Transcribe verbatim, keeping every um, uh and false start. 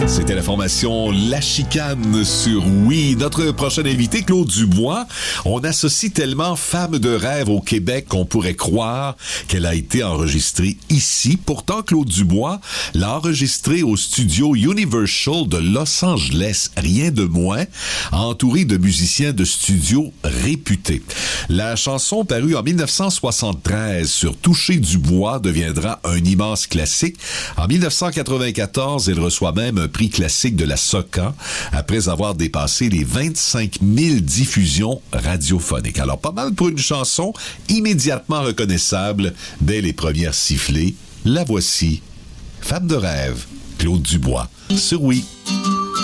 C'était la formation La Chicane sur Oui. Notre prochain invité, Claude Dubois, on associe tellement Femme de rêve au Québec qu'on pourrait croire qu'elle a été enregistrée ici. Pourtant, Claude Dubois l'a enregistrée au studio Universal de Los Angeles, rien de moins, entouré de musiciens de studio réputés. La chanson parue en dix-neuf cent soixante-treize sur Toucher du bois deviendra un immense classique. En dix-neuf cent quatre-vingt-quatorze, elle reçoit même un prix classique de la Soca après avoir dépassé les vingt-cinq mille diffusions radiophoniques. Alors, pas mal pour une chanson immédiatement reconnaissable dès les premières sifflées. La voici, Femme de rêve, Claude Dubois, sur Oui.